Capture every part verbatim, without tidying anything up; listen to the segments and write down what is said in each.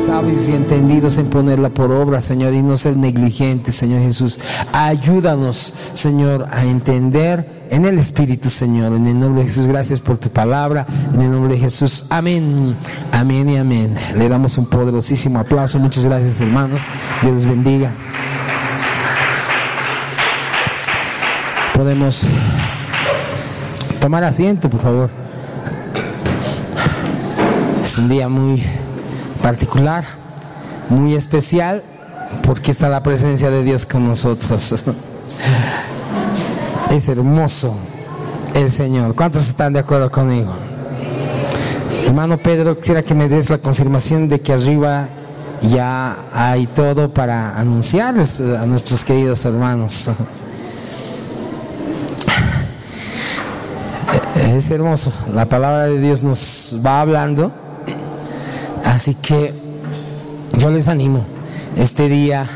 sabios y entendidos en ponerla por obra, Señor, y no ser negligentes, Señor Jesús. Ayúdanos, Señor, a entender en el Espíritu, Señor, en el nombre de Jesús. Gracias por tu palabra, en el nombre de Jesús. Amén, amén y amén. Le damos un poderosísimo aplauso. Muchas gracias, hermanos. Dios los bendiga. Podemos tomar asiento, por favor. Es un día muy particular, muy especial, porque está la presencia de Dios con nosotros. Es hermoso el Señor. ¿Cuántos están de acuerdo conmigo? Hermano Pedro, quisiera que me des la confirmación de que arriba ya hay todo para anunciarles a nuestros queridos hermanos. Es hermoso, la palabra de Dios nos va hablando, así que yo les animo. Este día,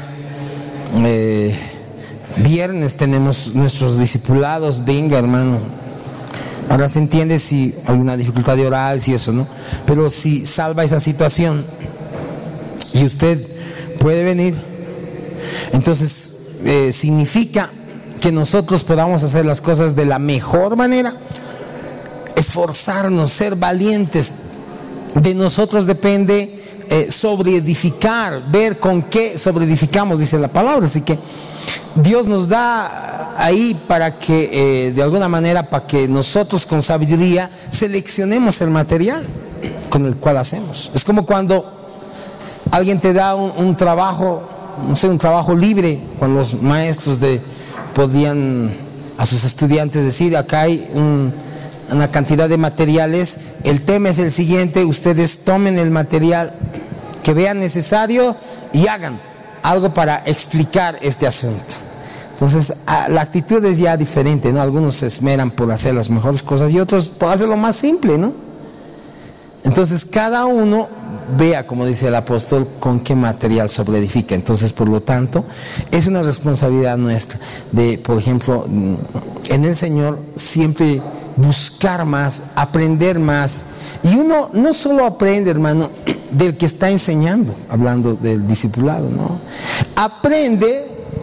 eh, viernes, tenemos nuestros discipulados. Venga, hermano. Ahora se entiende si hay una dificultad de orar, si eso, ¿no? Pero si salva esa situación y usted puede venir, entonces eh, significa que nosotros podamos hacer las cosas de la mejor manera. Esforzarnos, ser valientes. De nosotros depende eh, sobreedificar, ver con qué sobreedificamos, dice la palabra. Así que Dios nos da ahí para que, eh, de alguna manera, para que nosotros con sabiduría seleccionemos el material con el cual hacemos. Es como cuando alguien te da un, un trabajo, no sé, un trabajo libre, cuando los maestros de, podían a sus estudiantes decir: acá hay un una cantidad de materiales, el tema es el siguiente, ustedes tomen el material que vean necesario y hagan algo para explicar este asunto. Entonces la actitud es ya diferente, ¿no? Algunos se esmeran por hacer las mejores cosas y otros por hacer lo más simple, ¿no? Entonces cada uno vea, como dice el apóstol, con qué material sobreedifica. Entonces, por lo tanto, es una responsabilidad nuestra de, por ejemplo, en el Señor siempre buscar más, aprender más. Y uno no solo aprende, hermano, del que está enseñando, hablando del discipulado, ¿no? Aprende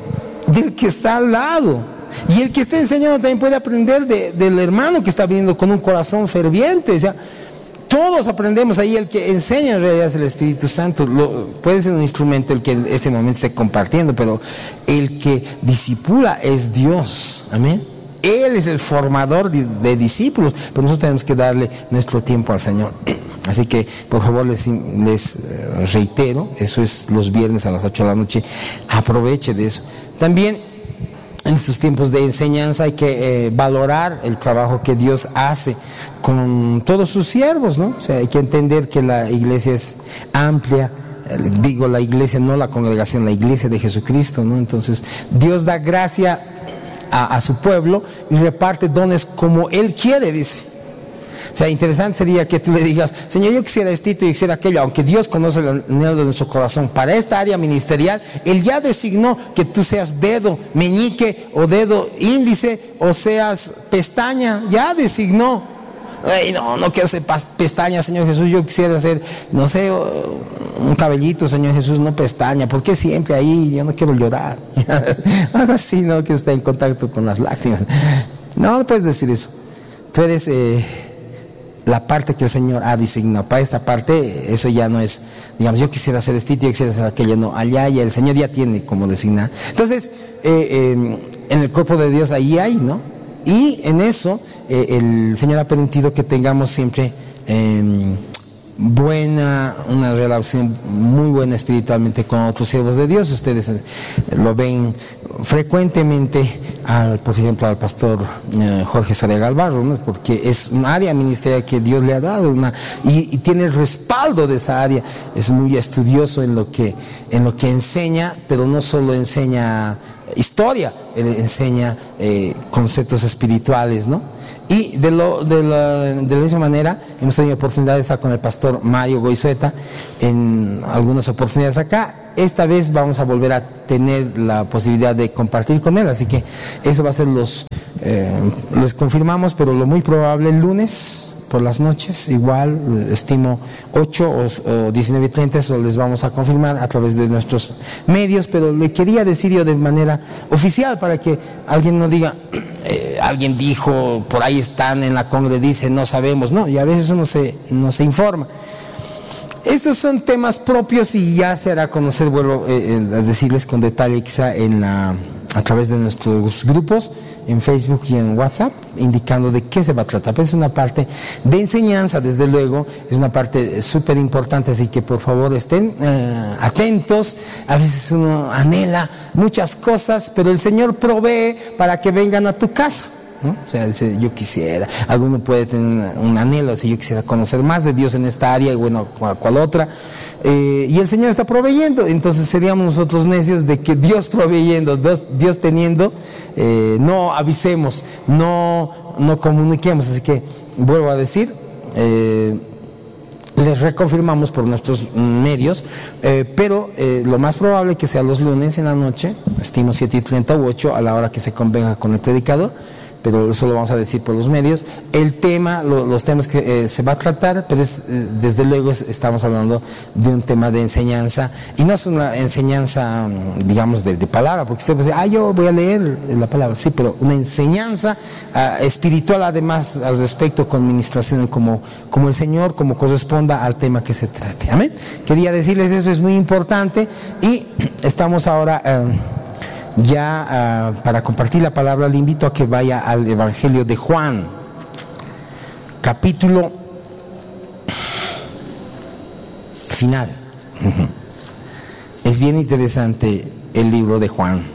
del que está al lado. Y el que está enseñando también puede aprender de, del hermano que está viniendo con un corazón ferviente. O sea, todos aprendemos ahí. El que enseña en realidad es el Espíritu Santo. Lo, puede ser un instrumento el que en este momento esté compartiendo, pero el que discipula es Dios. Amén. Él es el formador de, de discípulos, pero nosotros tenemos que darle nuestro tiempo al Señor. Así que, por favor, les, les reitero, eso es los viernes a las ocho de la noche, aproveche de eso. También, en estos tiempos de enseñanza hay que eh, valorar el trabajo que Dios hace con todos sus siervos, ¿no? O sea, hay que entender que la iglesia es amplia. Digo la iglesia, no la congregación, la iglesia de Jesucristo, ¿no? Entonces, Dios da gracia A, a su pueblo y reparte dones como Él quiere, dice. O sea, interesante sería que tú le digas: Señor, yo quisiera esto y yo quisiera aquello. Aunque Dios conoce el anhelo de nuestro corazón para esta área ministerial, Él ya designó que tú seas dedo meñique o dedo índice o seas pestaña. Ya designó. Ay, no, no quiero ser pestaña, Señor Jesús. Yo quisiera hacer, no sé, un cabellito, Señor Jesús, no pestaña. ¿Por qué siempre ahí? Yo no quiero llorar. Algo así, ¿no? Que está en contacto con las lágrimas. No, no puedes decir eso. Tú eres eh, la parte que el Señor ha designado. Para esta parte, eso ya no es, digamos, yo quisiera hacer esto, yo quisiera hacer aquello. No, allá ya el Señor ya tiene como designar. Entonces, eh, eh, en el cuerpo de Dios ahí hay, ¿no? Y en eso eh, el Señor ha permitido que tengamos siempre eh, buena, una relación muy buena espiritualmente con otros siervos de Dios. Ustedes eh, lo ven frecuentemente, al, por ejemplo, al pastor eh, Jorge Soria Galvarro, ¿no? Porque es un área ministerial que Dios le ha dado, una, y, y tiene el respaldo de esa área. Es muy estudioso en lo que, en lo que enseña, pero no solo enseña historia, él enseña eh, conceptos espirituales, ¿no? Y de, lo, de, la, de la misma manera hemos tenido oportunidad de estar con el pastor Mario Goizueta en algunas oportunidades acá. Esta vez vamos a volver a tener la posibilidad de compartir con él, así que eso va a ser los, eh, los confirmamos, pero lo muy probable el lunes, por las noches, igual, estimo ocho o, o diecinueve y treinta, eso les vamos a confirmar a través de nuestros medios, pero le quería decir yo de manera oficial para que alguien no diga, eh, alguien dijo, por ahí están en la congre, dice, no sabemos, no, y a veces uno se, no se informa. Estos son temas propios y ya se hará conocer, vuelvo eh, a decirles con detalle quizá en la, a través de nuestros grupos, en Facebook y en WhatsApp, indicando de qué se va a tratar. Pero es una parte de enseñanza, desde luego, es una parte súper importante, así que por favor estén eh, atentos. A veces uno anhela muchas cosas, pero el Señor provee para que vengan a tu casa, ¿no? O sea, dice, yo quisiera, alguno puede tener un anhelo, si yo quisiera conocer más de Dios en esta área, y bueno, cual, cual otra, eh, y el Señor está proveyendo. Entonces seríamos nosotros necios de que Dios proveyendo, Dios, Dios teniendo, eh, no avisemos, no, no comuniquemos. Así que vuelvo a decir, eh, les reconfirmamos por nuestros medios, eh, pero eh, lo más probable es que sea los lunes en la noche, estimo siete y treinta u ocho, a la hora que se convenga con el predicador, pero eso lo vamos a decir por los medios. El tema, lo, los temas que eh, se va a tratar, pero es, eh, desde luego es, estamos hablando de un tema de enseñanza, y no es una enseñanza, digamos, de, de palabra, porque usted puede decir, ah, yo voy a leer la palabra, sí, pero una enseñanza uh, espiritual además al respecto, con ministración como, como el Señor, como corresponda al tema que se trate. Amén. Quería decirles eso, es muy importante, y estamos ahora... Uh, Ya uh, para compartir la palabra le invito a que vaya al Evangelio de Juan, capítulo final. Uh-huh. Es bien interesante el libro de Juan.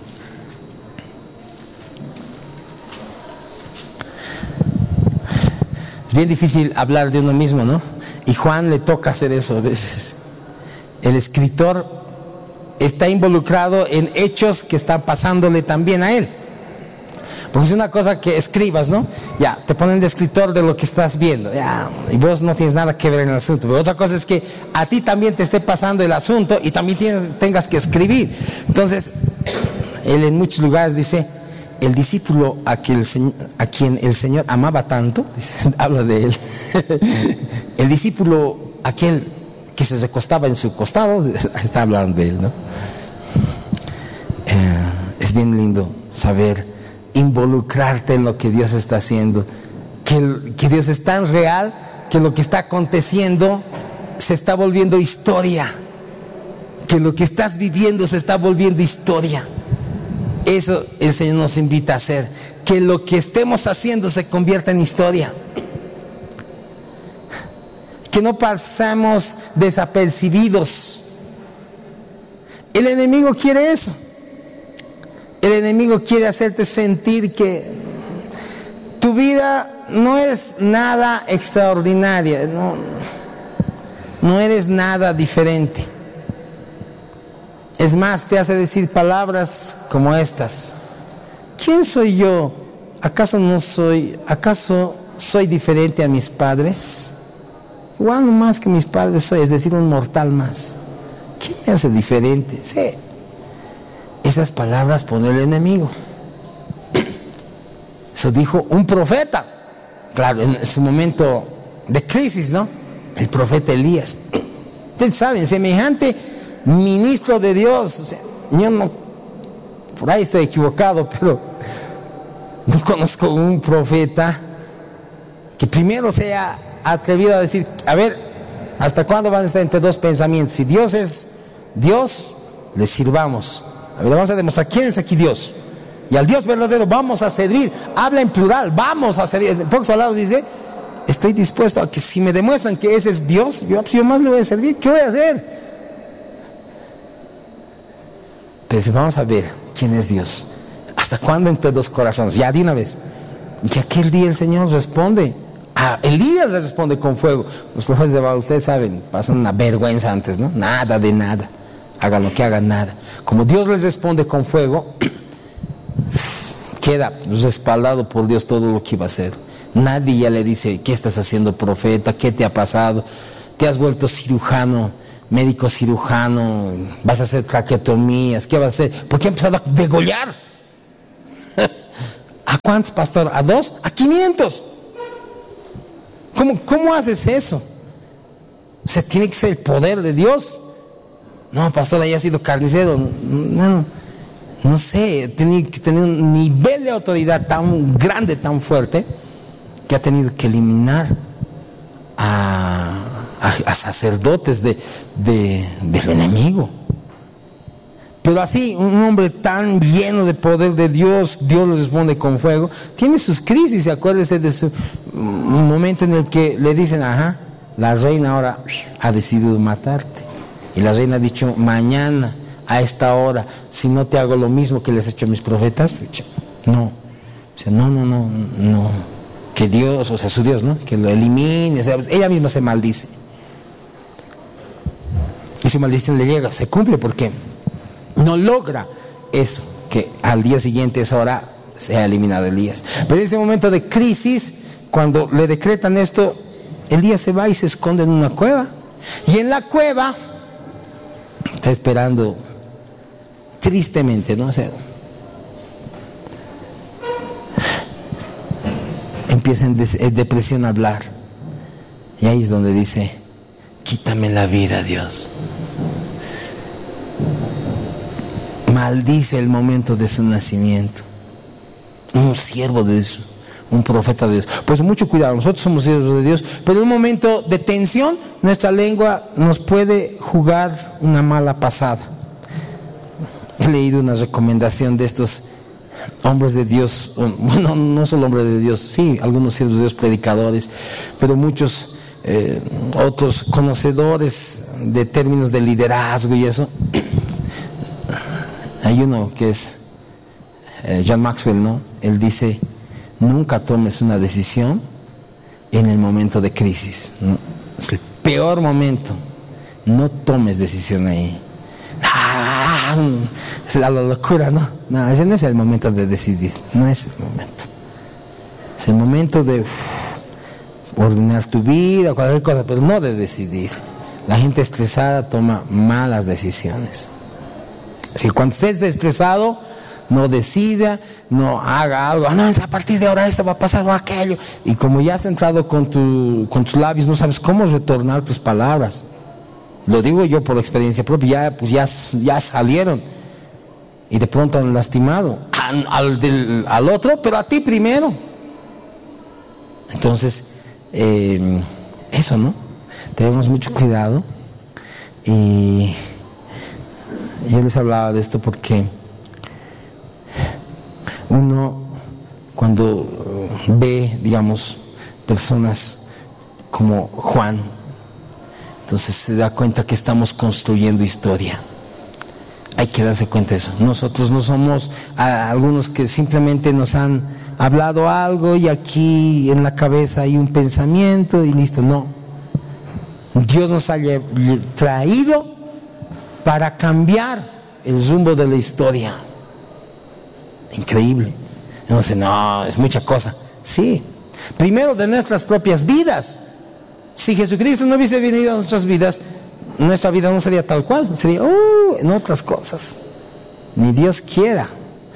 Es bien difícil hablar de uno mismo, ¿no? Y Juan le toca hacer eso a veces. El escritor está involucrado en hechos que están pasándole también a él. Porque es una cosa que escribas, ¿no? Ya, te ponen de escritor de lo que estás viendo, ya, y vos no tienes nada que ver en el asunto. Pero otra cosa es que a ti también te esté pasando el asunto y también tienes, tengas que escribir. Entonces, él en muchos lugares dice, el discípulo a quien el Señor, a quien el Señor amaba tanto, dice, habla de él, el discípulo aquel que se recostaba en su costado, está hablando de él, ¿no? Eh, es bien lindo saber involucrarte en lo que Dios está haciendo, que, que Dios es tan real que lo que está aconteciendo se está volviendo historia, que lo que estás viviendo se está volviendo historia. Eso el Señor nos invita a hacer, que lo que estemos haciendo se convierta en historia. Que no pasamos desapercibidos. El enemigo quiere eso. El enemigo quiere hacerte sentir que tu vida no es nada extraordinaria, no, no eres nada diferente. Es más, te hace decir palabras como estas: ¿quién soy yo? ¿Acaso no soy, acaso soy diferente a mis padres? Igual no más que mis padres soy, es decir, un mortal más. ¿Quién me hace diferente? Sí. Esas palabras pone el enemigo. Eso dijo un profeta, claro, en su momento de crisis, ¿no? El profeta Elías. Ustedes saben, semejante ministro de Dios. O sea, yo no, por ahí estoy equivocado, pero no conozco un profeta que primero sea atrevido a decir, a ver, ¿hasta cuándo van a estar entre dos pensamientos? Si Dios es Dios, le sirvamos. A ver, vamos a demostrar quién es aquí Dios. Y al Dios verdadero vamos a servir. Habla en plural, vamos a servir. En pocas palabras dice, estoy dispuesto a que si me demuestran que ese es Dios, yo, yo más le voy a servir. ¿Qué voy a hacer? Pero si vamos a ver quién es Dios, ¿hasta cuándo entre dos corazones? Ya de una vez. Y aquel día el Señor responde. Ah, Elías le responde con fuego. Los profetas de Baal, ustedes saben, pasan una vergüenza antes, ¿no? Nada de nada. Hagan lo que hagan, nada. Como Dios les responde con fuego, queda respaldado por Dios todo lo que iba a hacer. Nadie ya le dice, ¿qué estás haciendo, profeta? ¿Qué te ha pasado? ¿Te has vuelto cirujano, médico cirujano? ¿Vas a hacer traqueotomías? ¿Qué vas a hacer? ¿Por qué ha empezado a degollar? ¿A cuántos, pastor? ¿A dos? ¿A quinientos? ¿Cómo, cómo haces eso? O sea, tiene que ser el poder de Dios. No, pastor, haya sido carnicero. No, no sé, tiene que tener un nivel de autoridad tan grande, tan fuerte, que ha tenido que eliminar a, a, a sacerdotes de, de, del enemigo. Pero así, un hombre tan lleno de poder de Dios, Dios lo responde con fuego. Tiene sus crisis, acuérdese de su, un momento en el que le dicen, ajá, la reina ahora ha decidido matarte. Y la reina ha dicho, mañana, a esta hora, si no te hago lo mismo que les he hecho a mis profetas, no. O sea, no, no, no, no. Que Dios, o sea, su Dios, ¿no? Que lo elimine. O sea, ella misma se maldice. Y su maldición le llega, se cumple porque no logra eso, que al día siguiente, esa hora, se ha eliminado Elías. Pero en ese momento de crisis, cuando le decretan esto, Elías se va y se esconde en una cueva. Y en la cueva está esperando tristemente, ¿no? O sea, empieza en, des- en depresión a hablar. Y ahí es donde dice, quítame la vida, Dios. Maldice el momento de su nacimiento. Un siervo de Dios, un profeta de Dios. Pues mucho cuidado, nosotros somos siervos de Dios, pero en un momento de tensión, nuestra lengua nos puede jugar una mala pasada. He leído una recomendación de estos hombres de Dios, bueno, no solo hombres de Dios, sí, algunos siervos de Dios, predicadores, pero muchos eh, otros conocedores de términos de liderazgo y eso. Hay uno que es eh, John Maxwell, ¿no? Él dice, nunca tomes una decisión en el momento de crisis, ¿no? Es el peor momento. No tomes decisión ahí. Ah, se da la locura, ¿no? No, ese no es el momento de decidir, no es el momento. Es el momento de uf, ordenar tu vida, cualquier cosa, pero no de decidir. La gente estresada toma malas decisiones. Si cuando estés estresado, no decida, no haga algo, ah, no, a partir de ahora esto va a pasar o aquello. Y como ya has entrado con, tu, con tus labios, no sabes cómo retornar tus palabras. Lo digo yo por experiencia propia, ya, pues ya, ya salieron. Y de pronto han lastimado al, al, del, al otro, pero a ti primero. Entonces, eh, eso, ¿no? Tenemos mucho cuidado. Y yo les hablaba de esto porque uno cuando ve, digamos, personas como Juan, entonces se da cuenta que estamos construyendo historia. Hay que darse cuenta de eso. Nosotros no somos a, algunos que simplemente nos han hablado algo y aquí en la cabeza hay un pensamiento y listo. No. Dios nos ha traído para cambiar el rumbo de la historia. Increíble. Entonces, no, es mucha cosa. Sí. Primero de nuestras propias vidas. Si Jesucristo no hubiese venido a nuestras vidas, nuestra vida no sería tal cual. Sería, uh, en otras cosas. Ni Dios quiera.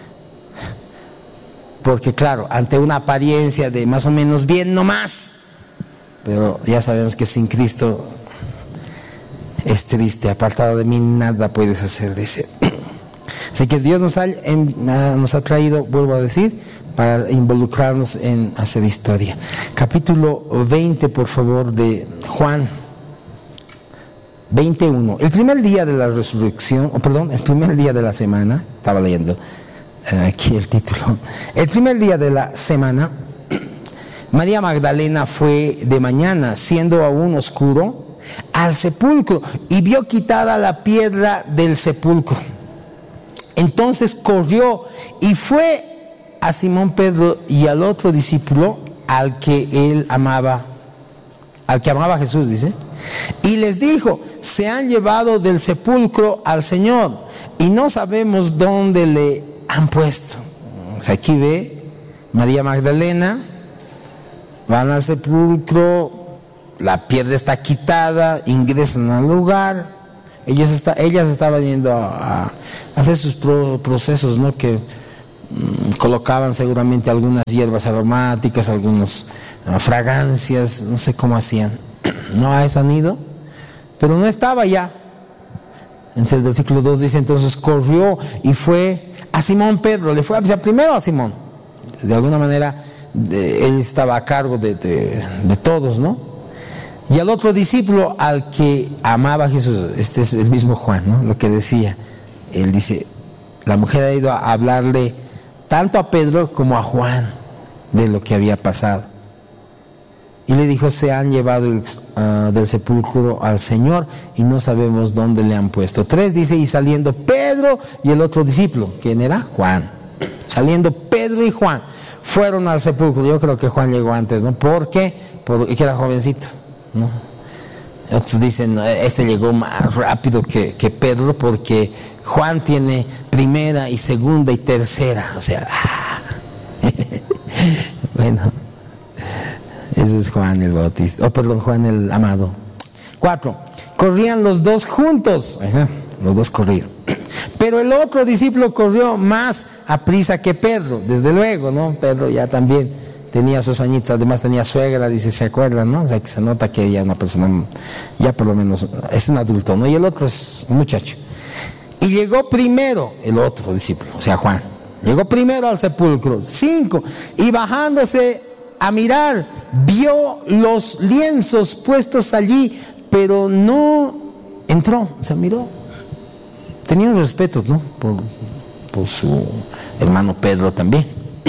Porque claro, ante una apariencia de más o menos bien nomás, pero ya sabemos que sin Cristo es triste. Apartado de mí nada puedes hacer, dice. Así que Dios nos ha, nos ha traído, vuelvo a decir, para involucrarnos en hacer historia. Capítulo veinte, por favor, de Juan. veintiuno. El primer día de la resurrección, oh, perdón, el primer día de la semana, estaba leyendo eh, aquí el título. El primer día de la semana, María Magdalena fue de mañana, siendo aún oscuro, al sepulcro y vio quitada la piedra del sepulcro. Entonces corrió y fue a Simón Pedro y al otro discípulo al que él amaba, al que amaba a Jesús, dice, y les dijo: se han llevado del sepulcro al Señor y no sabemos dónde le han puesto. O sea, aquí ve María Magdalena, van al sepulcro, la piedra está quitada, ingresan al lugar, ellos está, ellas estaban yendo a, a hacer sus pro, procesos, ¿no? Que mmm, colocaban seguramente algunas hierbas aromáticas, algunos fragancias, no sé cómo hacían. No a eso han ido, pero no estaba ya. Entonces el versículo dos dice, entonces corrió y fue a Simón Pedro, le fue a avisar primero a Simón. De alguna manera de, él estaba a cargo de, de, de todos, ¿no? Y al otro discípulo al que amaba a Jesús, este es el mismo Juan, ¿no? Lo que decía, él dice, la mujer ha ido a hablarle tanto a Pedro como a Juan de lo que había pasado. Y le dijo, se han llevado el, uh, del sepulcro al Señor y no sabemos dónde le han puesto. Tres dice, y saliendo Pedro y el otro discípulo, ¿quién era? Juan. Saliendo Pedro y Juan fueron al sepulcro. Yo creo que Juan llegó antes, ¿no? ¿Por qué? Porque era jovencito, ¿no? Otros dicen, este llegó más rápido que, que Pedro porque Juan tiene primera y segunda y tercera. O sea, bueno, ese es Juan el Bautista. Oh, perdón, Juan el Amado. Cuatro, corrían los dos juntos. Ajá, los dos corrían. Pero el otro discípulo corrió más a prisa que Pedro, desde luego, ¿no? Pedro ya también tenía sus añitos, además tenía suegra, dice, ¿se acuerdan, no? O sea, que se nota que ella es una persona, ya por lo menos, es un adulto, ¿no? Y el otro es un muchacho. Y llegó primero el otro discípulo, o sea, Juan. Llegó primero al sepulcro. Cinco. Y bajándose a mirar, vio los lienzos puestos allí, pero no entró, o sea, miró. Tenía un respeto, ¿no? Por, por su hermano Pedro también.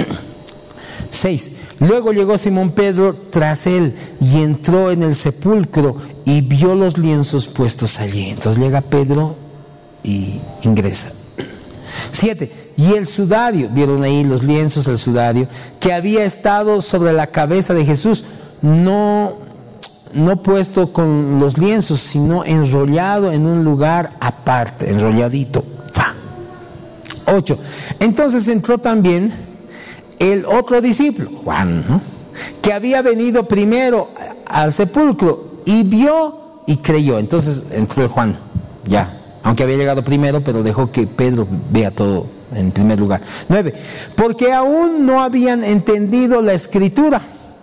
Seis. Luego llegó Simón Pedro tras él y entró en el sepulcro y vio los lienzos puestos allí. Entonces llega Pedro y ingresa. Siete. Y el sudario, vieron ahí los lienzos, el sudario, que había estado sobre la cabeza de Jesús, no, no puesto con los lienzos, sino enrollado en un lugar aparte, enrolladito. ¡Fa! Ocho. Entonces entró también el otro discípulo, Juan, ¿no? Que había venido primero al sepulcro y vio y creyó. Entonces entró el Juan, ya, aunque había llegado primero, pero dejó que Pedro vea todo en primer lugar. Nueve. Porque aún no habían entendido la escritura,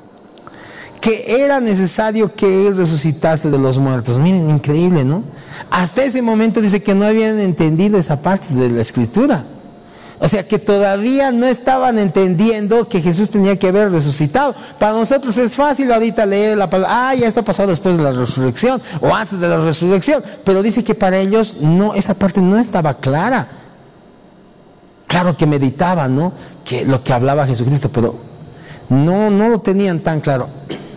que era necesario que él resucitase de los muertos. Miren, increíble, ¿no? Hasta ese momento dice que no habían entendido esa parte de la escritura. O sea que todavía no estaban entendiendo que Jesús tenía que haber resucitado. Para nosotros es fácil ahorita leer la palabra, ah, ya esto pasó después de la resurrección o antes de la resurrección, pero dice que para ellos no, esa parte no estaba clara. Claro que meditaban, ¿no? Que lo que hablaba Jesucristo, pero no, no lo tenían tan claro.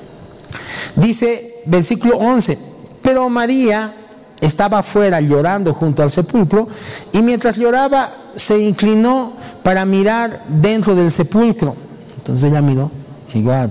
Dice, versículo once, pero María estaba afuera llorando junto al sepulcro, y mientras lloraba se inclinó para mirar dentro del sepulcro. Entonces ella miró, igual,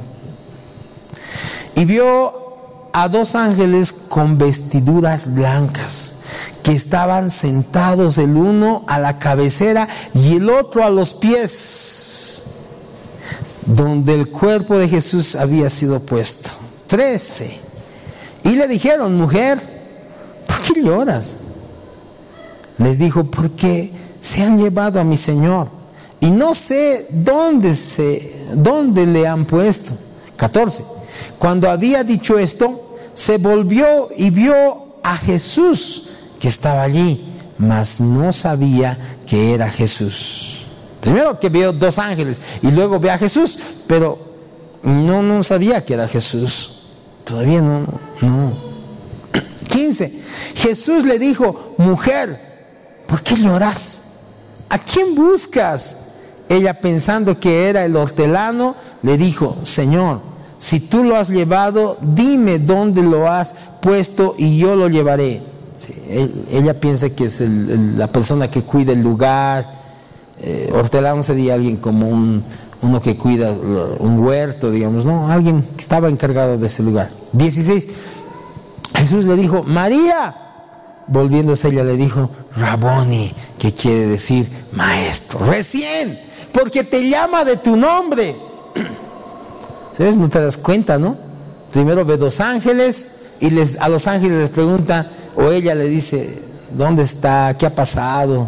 y vio a dos ángeles con vestiduras blancas, que estaban sentados el uno a la cabecera y el otro a los pies, donde el cuerpo de Jesús había sido puesto. Trece. Y le dijeron, mujer, ¿por qué lloras? Les dijo, porque se han llevado a mi Señor y no sé dónde, se, dónde le han puesto. catorce. Cuando había dicho esto, se volvió y vio a Jesús que estaba allí, mas no sabía que era Jesús. Primero que vio dos ángeles y luego ve a Jesús, pero no, no sabía que era Jesús. Todavía no, no. quince. Jesús le dijo, mujer, ¿por qué lloras? ¿A quién buscas? Ella, pensando que era el hortelano, le dijo, Señor, si tú lo has llevado, dime dónde lo has puesto y yo lo llevaré. Sí, ella piensa que es el, el, la persona que cuida el lugar. Eh, hortelano sería alguien como un, uno que cuida un huerto, digamos, ¿no? Alguien que estaba encargado de ese lugar. dieciséis. Jesús le dijo, María. Volviéndose ella le dijo, Raboni, que quiere decir maestro. Recién, porque te llama de tu nombre. ¿Sabes? No te das cuenta, ¿no? Primero ve dos ángeles y les, a los ángeles les pregunta, o ella le dice, ¿dónde está? ¿Qué ha pasado?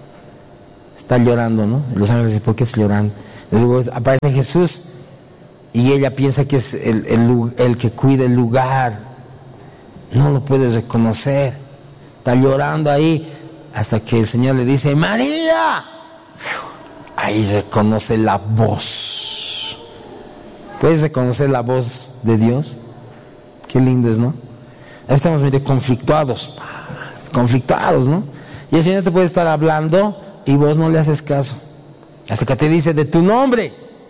Está llorando, ¿no? Los ángeles dicen, ¿por qué está llorando? Les digo, aparece Jesús y ella piensa que es el, el, el que cuida el lugar. No lo puede reconocer. Está llorando ahí hasta que el Señor le dice: María. Ahí reconoce la voz. ¿Puedes reconocer la voz de Dios? Qué lindo es, ¿no? Ahí estamos medio conflictuados, conflictuados, ¿no? Y el Señor te puede estar hablando y vos no le haces caso, hasta que te dice de tu nombre.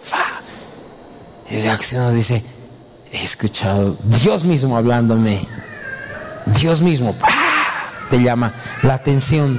Y reaccionas, dice: he escuchado Dios mismo hablándome. Dios mismo te llama la atención.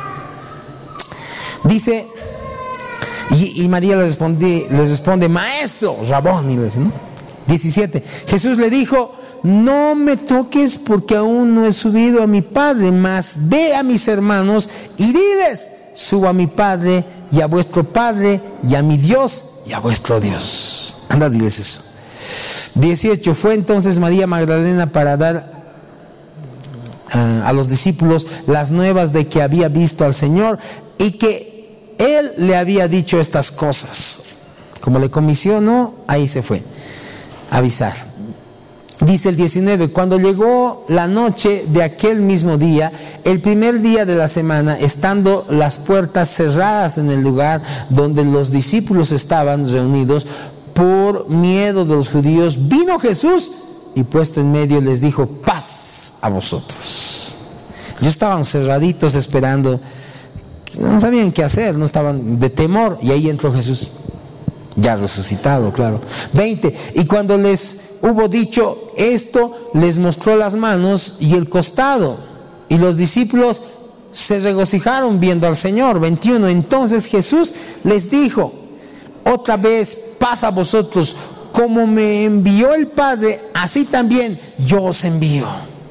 Dice, y, y María le responde, le responde: maestro, Rabón, y le dice, ¿no? diecisiete. Jesús le dijo: no me toques, porque aún no he subido a mi Padre, mas ve a mis hermanos y diles: subo a mi Padre y a vuestro Padre, y a mi Dios y a vuestro Dios. Anda, diles eso. dieciocho. Fue entonces María Magdalena para dar uh, a los discípulos las nuevas de que había visto al Señor y que Él le había dicho estas cosas. Como le comisionó, ahí se fue a avisar. Dice el diecinueve, cuando llegó la noche de aquel mismo día, el primer día de la semana, estando las puertas cerradas en el lugar donde los discípulos estaban reunidos, por miedo de los judíos, vino Jesús y puesto en medio les dijo: paz a vosotros. Ellos estaban cerraditos esperando, no sabían qué hacer, no estaban de temor, y ahí entró Jesús, ya resucitado, claro. veinte. Y cuando les hubo dicho esto, les mostró las manos y el costado, y los discípulos se regocijaron viendo al Señor. veintiuno. Entonces Jesús les dijo otra vez: paz a vosotros, como me envió el Padre, así también yo os envío.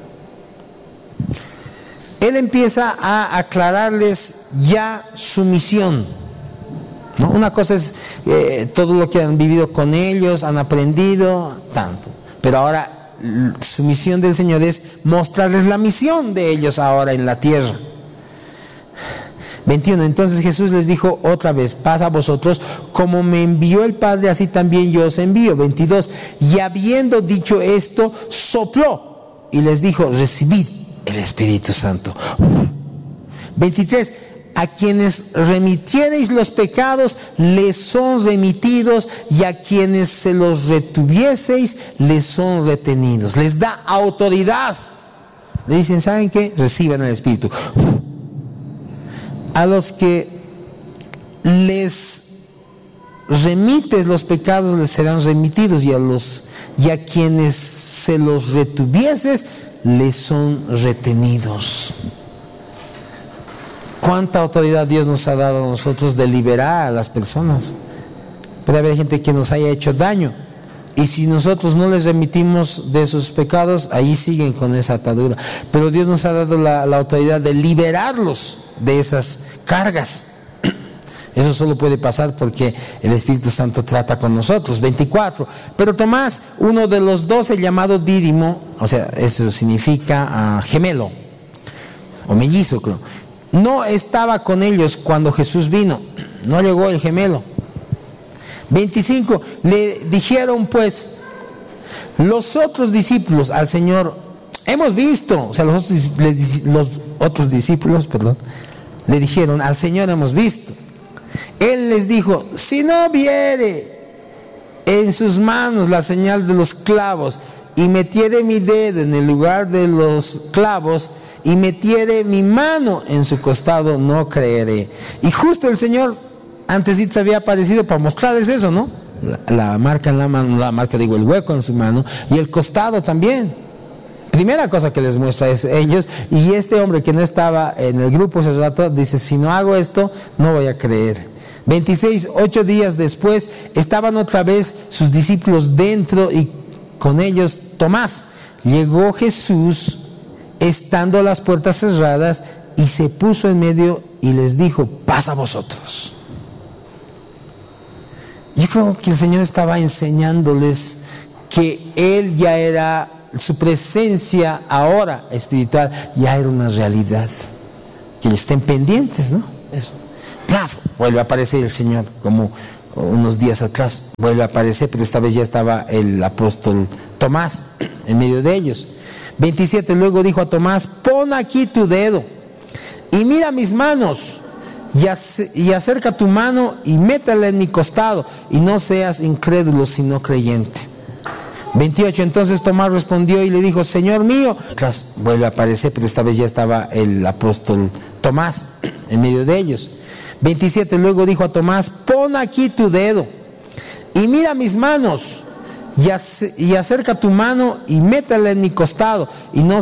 Él empieza a aclararles ya su misión, ¿no? Una cosa es eh, todo lo que han vivido con ellos, han aprendido tanto, pero ahora su misión del Señor es mostrarles la misión de ellos ahora en la tierra. veintiuno. Entonces Jesús les dijo otra vez: paz a vosotros, como me envió el Padre, así también yo os envío. veintidós. Y habiendo dicho esto, sopló y les dijo: recibid el Espíritu Santo. veintitrés. A quienes remitiereis los pecados, les son remitidos, y a quienes se los retuvieseis, les son retenidos. Les da autoridad. Le dicen: ¿saben qué? Reciban el Espíritu. A los que les remites los pecados, les serán remitidos, y a los y a quienes se los retuvieses, les son retenidos. ¿Cuánta autoridad Dios nos ha dado a nosotros de liberar a las personas? Puede haber gente que nos haya hecho daño, y si nosotros no les remitimos de sus pecados, ahí siguen con esa atadura. Pero Dios nos ha dado la, la autoridad de liberarlos de esas cargas. Eso solo puede pasar porque el Espíritu Santo trata con nosotros. veinticuatro. Pero Tomás, uno de los doce, llamado Dídimo, o sea, eso significa uh, gemelo o mellizo, creo, no estaba con ellos cuando Jesús vino. No llegó el gemelo. veinticinco. Le dijeron pues los otros discípulos al Señor: hemos visto, o sea, los otros, los otros discípulos, perdón, le dijeron al Señor: hemos visto. Él les dijo: si no viere en sus manos la señal de los clavos, y metiere mi dedo en el lugar de los clavos, y metiere mi mano en su costado, no creeré. Y justo el Señor antes se había aparecido para mostrarles eso, ¿no? La, la marca en la mano, la marca, digo, el hueco en su mano, y el costado también. Primera cosa que les muestra es ellos, y este hombre que no estaba en el grupo ese rato dice: si no hago esto, no voy a creer. veintiséis. Ocho días después estaban otra vez sus discípulos dentro, y con ellos Tomás. Llegó Jesús estando las puertas cerradas, y se puso en medio y les dijo: paz a vosotros. Yo creo que el Señor estaba enseñándoles que Él ya era, su presencia ahora espiritual ya era una realidad, que ellos estén pendientes, ¿no? Eso. Claro, vuelve a aparecer el Señor como unos días atrás. Vuelve a aparecer, pero esta vez ya estaba el apóstol Tomás en medio de ellos. veintisiete, luego dijo a Tomás, pon aquí tu dedo y mira mis manos, y, ac- y acerca tu mano y métela en mi costado, y no seas incrédulo sino creyente. veintiocho, entonces Tomás respondió y le dijo, Señor mío. Atrás vuelve a aparecer, pero esta vez ya estaba el apóstol Tomás en medio de ellos. veintisiete, luego dijo a Tomás, pon aquí tu dedo y mira mis manos, y, ac- y acerca tu mano y métela en mi costado, y no